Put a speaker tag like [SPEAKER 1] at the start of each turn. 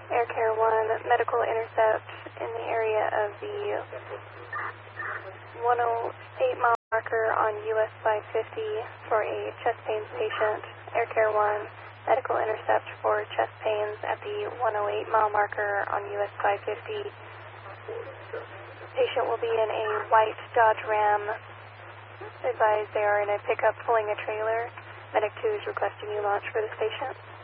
[SPEAKER 1] Air Care 1, medical intercept in the area of the 108-mile marker on US 550 for a chest pains patient. Air Care 1, medical intercept for chest pains at the 108-mile marker on US 550. Patient will be in a white Dodge Ram. Advised they are in a pickup pulling a trailer. Medic 2 is requesting you launch for this patient.